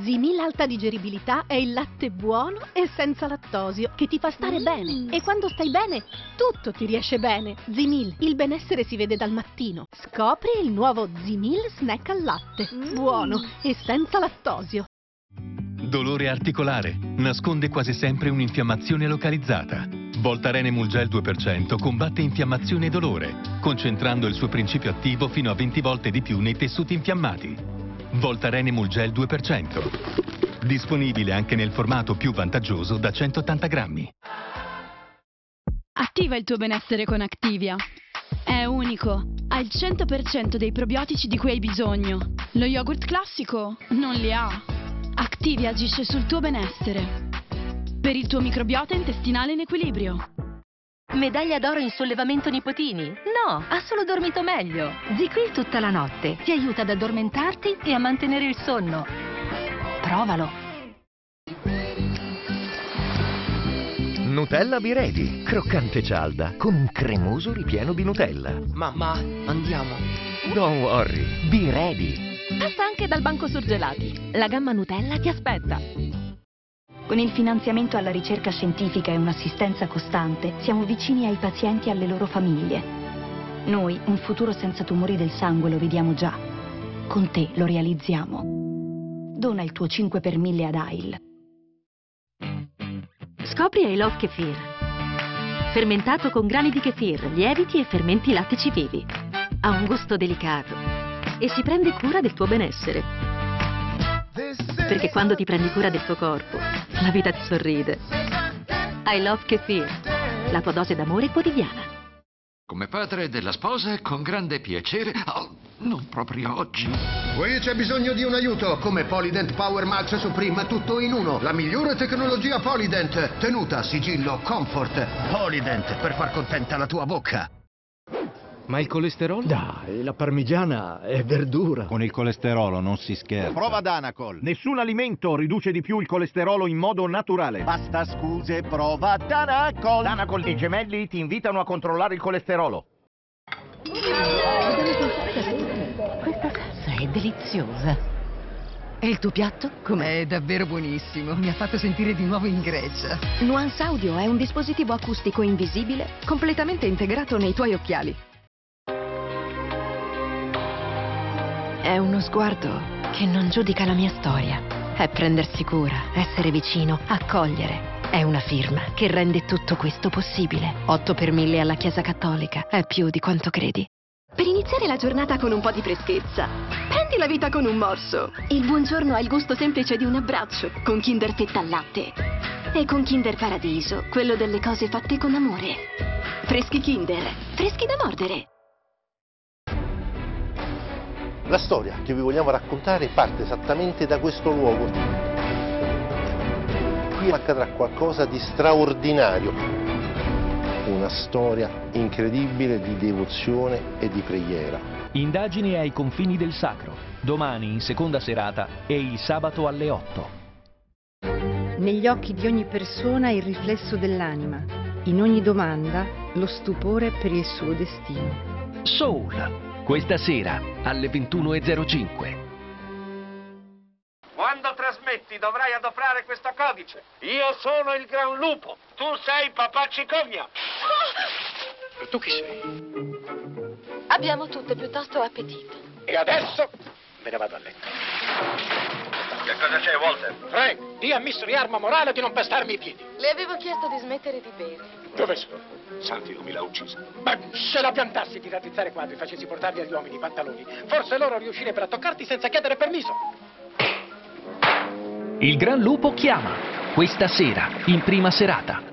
Zimil Alta Digeribilità è il latte buono e senza lattosio che ti fa stare bene. E quando stai bene, tutto ti riesce bene. Zimil, il benessere si vede dal mattino. Scopri il nuovo Zimil Snack al latte. Buono e senza lattosio. Dolore articolare. Nasconde quasi sempre un'infiammazione localizzata. Voltaren Emulgel 2% combatte infiammazione e dolore, concentrando il suo principio attivo fino a 20 volte di più nei tessuti infiammati. Voltaren Emulgel 2%. Disponibile anche nel formato più vantaggioso da 180 grammi. Attiva il tuo benessere con Activia. È unico, ha il 100% dei probiotici di cui hai bisogno. Lo yogurt classico non li ha. Activia agisce sul tuo benessere. Per il tuo microbiota intestinale in equilibrio. Medaglia d'oro in sollevamento nipotini? No, ha solo dormito meglio. ZzzQuil tutta la notte ti aiuta ad addormentarti e a mantenere il sonno. Provalo. Nutella Biredi, croccante cialda, con un cremoso ripieno di Nutella. Mamma, andiamo. Don't worry, Biredi. Passa anche dal banco surgelati. La gamma Nutella ti aspetta. Con il finanziamento alla ricerca scientifica e un'assistenza costante, siamo vicini ai pazienti e alle loro famiglie. Noi un futuro senza tumori del sangue lo vediamo già. Con te lo realizziamo. Dona il tuo 5 per 1000 ad AIL. Scopri I Love Kefir. Fermentato con grani di kefir, lieviti e fermenti lattici vivi. Ha un gusto delicato e si prende cura del tuo benessere. Perché quando ti prendi cura del tuo corpo, la vita ti sorride. I Love Kefir, la tua dose d'amore quotidiana. Come padre della sposa, con grande piacere... Oh, non proprio oggi. Qui c'è bisogno di un aiuto, come Polydent Power Mulch Supreme, tutto in uno. La migliore tecnologia Polydent, tenuta, sigillo, comfort. Polydent, per far contenta la tua bocca. Ma il colesterolo? Dai, la parmigiana è verdura. Con il colesterolo non si scherza. Prova Danacol. Nessun alimento riduce di più il colesterolo in modo naturale. Basta scuse, prova Danacol. Danacol e gemelli ti invitano a controllare il colesterolo. Questa salsa è deliziosa. E il tuo piatto? Com'è? È davvero buonissimo. Mi ha fatto sentire di nuovo in Grecia. Nuance Audio è un dispositivo acustico invisibile completamente integrato nei tuoi occhiali. È uno sguardo che non giudica la mia storia. È prendersi cura, essere vicino, accogliere. È una firma che rende tutto questo possibile. 8 per 1000 alla Chiesa Cattolica. È più di quanto credi. Per iniziare la giornata con un po' di freschezza, prendi la vita con un morso. Il buongiorno ha il gusto semplice di un abbraccio, con Kinder Fetta al latte. E con Kinder Paradiso, quello delle cose fatte con amore. Freschi Kinder, freschi da mordere. La storia che vi vogliamo raccontare parte esattamente da questo luogo. Qui accadrà qualcosa di straordinario. Una storia incredibile di devozione e di preghiera. Indagini ai confini del sacro, domani in seconda serata e il sabato alle 8. Negli occhi di ogni persona il riflesso dell'anima, in ogni domanda lo stupore per il suo destino. Soul, questa sera alle 21:05. Quando trasmetti dovrai adoprare questo codice. Io sono il Gran Lupo, tu sei Papà Cicogna. E tu chi sei? Abbiamo tutte piuttosto appetito. E adesso me ne vado a letto. Che cosa c'è, Walter? Frank, di a Mystery Arma Morale di non pestarmi i piedi. Le avevo chiesto di smettere di bere. Dove sono? Santi, non mi l'ha uccisa. Ma se la piantassi di rattizzare quadri e facessi portarli agli uomini i pantaloni, forse loro riuscirebbero a toccarti senza chiedere permesso. Il Gran Lupo chiama, questa sera, in prima serata.